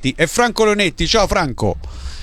Spalletti e Franco Leonetti. Ciao Franco.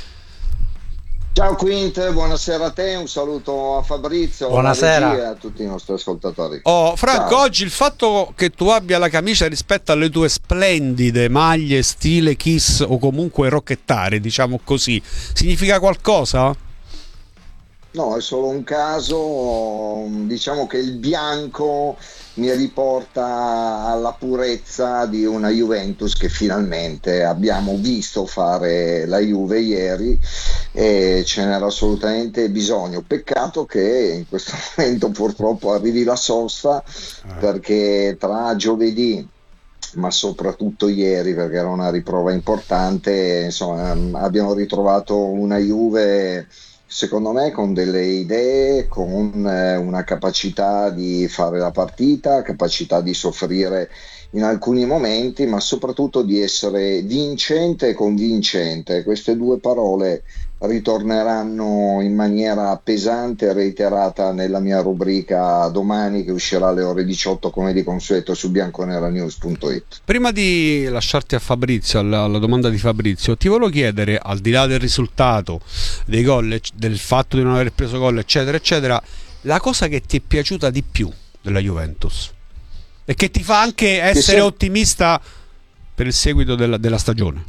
Ciao Quint, buonasera a te, un saluto a Fabrizio, alla regia e Buonasera. a tutti i nostri ascoltatori. Oh, Franco, Ciao. oggi il fatto che tu abbia la camicia rispetto alle tue splendide maglie stile Kiss o comunque rockettare, diciamo così, significa qualcosa? No, è solo un caso, diciamo che il bianco mi riporta alla purezza di una Juventus che finalmente abbiamo visto fare la Juve ieri e ce n'era assolutamente bisogno. Peccato che in questo momento purtroppo arrivi la sosta perché tra giovedì ma soprattutto ieri perché era una riprova importante, insomma, abbiamo ritrovato una Juve secondo me con delle idee, con una capacità di fare la partita, capacità di soffrire in alcuni momenti, ma soprattutto di essere vincente e convincente. Queste due parole ritorneranno in maniera pesante e reiterata nella mia rubrica domani che uscirà alle ore 18 come di consueto su bianconeranews.it. Prima di lasciarti a Fabrizio, alla domanda di Fabrizio, ti volevo chiedere, al di là del risultato, dei gol, del fatto di non aver preso gol, eccetera, eccetera, la cosa che ti è piaciuta di più della Juventus e che ti fa anche Che essere sia, ottimista per il seguito della stagione.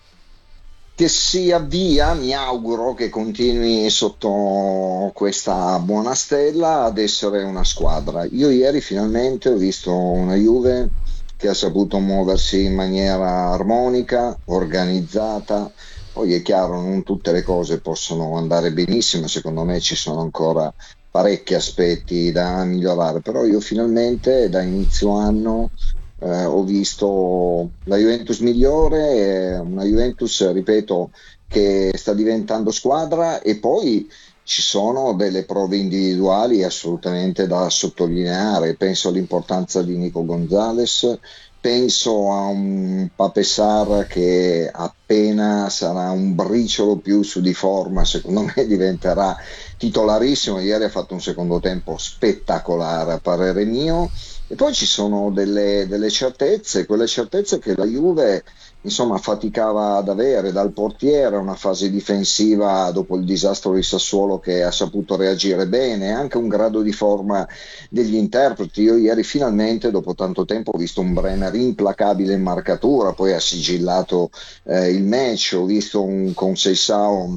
che si avvia, mi auguro che continui sotto questa buona stella ad essere una squadra. Io ieri finalmente ho visto una Juve che ha saputo muoversi in maniera armonica, organizzata. Poi è chiaro, non tutte le cose possono andare benissimo, secondo me ci sono ancora parecchi aspetti da migliorare, però io finalmente da inizio anno ho visto la Juventus migliore, una Juventus, ripeto, che sta diventando squadra e poi ci sono delle prove individuali assolutamente da sottolineare. Penso all'importanza di Nico Gonzalez, penso a un Pape Sarr che appena sarà un briciolo più su di forma, secondo me diventerà titolarissimo. Ieri ha fatto un secondo tempo spettacolare a parere mio. E poi ci sono delle certezze, quelle certezze che la Juve insomma faticava ad avere dal portiere, una fase difensiva dopo il disastro di Sassuolo che ha saputo reagire bene, anche un grado di forma degli interpreti. Io ieri finalmente dopo tanto tempo ho visto un Bremer implacabile in marcatura, poi ha sigillato il match, ho visto un Conceição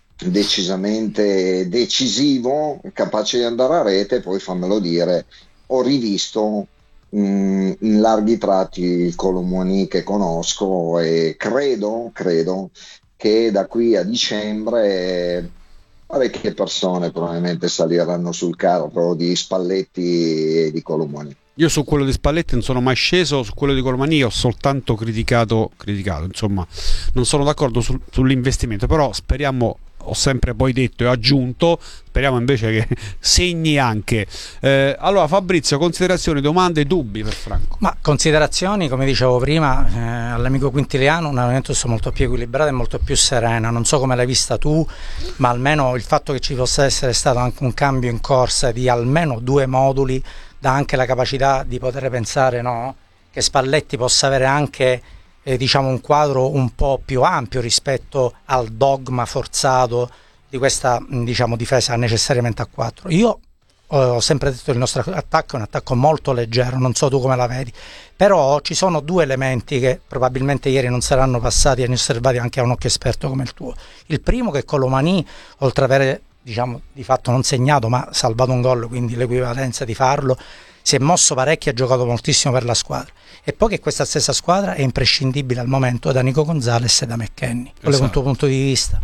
decisamente decisivo, capace di andare a rete, poi fammelo dire, ho rivisto in larghi tratti il Kolo Muani che conosco e credo che da qui a dicembre parecchie persone probabilmente saliranno sul carro di Spalletti e di Kolo Muani. Io su quello di Spalletti non sono mai sceso, su quello di Colomani ho soltanto criticato, insomma, non sono d'accordo sull'investimento, però speriamo, ho sempre poi detto e aggiunto, speriamo invece che segni anche. Allora Fabrizio, considerazioni, domande, dubbi per Franco? Ma considerazioni, come dicevo prima, all'amico Quintiliano, una Juventus molto più equilibrata e molto più serena. Non so come l'hai vista tu, ma almeno il fatto che ci possa essere stato anche un cambio in corsa di almeno due moduli dà anche la capacità di poter pensare, no, che Spalletti possa avere anche diciamo un quadro un po' più ampio rispetto al dogma forzato di questa diciamo difesa necessariamente a 4. Io ho sempre detto che il nostro attacco è un attacco molto leggero, non so tu come la vedi, però ci sono due elementi che probabilmente ieri non saranno passati e osservati anche a un occhio esperto come il tuo. Il primo, che Colomani, oltre ad avere diciamo di fatto non segnato ma salvato un gol, quindi l'equivalenza di farlo, si è mosso parecchio e ha giocato moltissimo per la squadra. E poi che questa stessa squadra è imprescindibile al momento da Nico Gonzalez e da McKennie. Qual è il tuo punto di vista?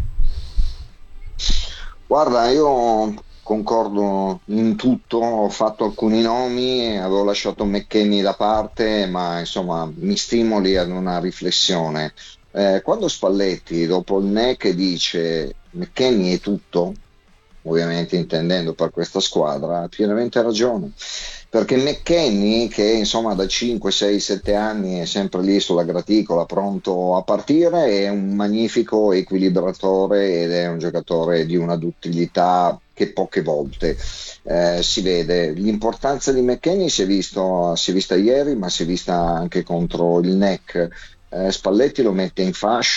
Guarda, io concordo in tutto, ho fatto alcuni nomi, avevo lasciato McKennie da parte, ma insomma mi stimoli ad una riflessione. Quando Spalletti dopo il NEC dice McKennie è tutto, ovviamente intendendo per questa squadra, ha pienamente ragione. Perché McKennie, che insomma da 5, 6, 7 anni è sempre lì sulla graticola, pronto a partire, è un magnifico equilibratore ed è un giocatore di una duttilità che poche volte si vede. L'importanza di McKennie si è vista ieri, ma si è vista anche contro il NEC. Spalletti lo mette in fascia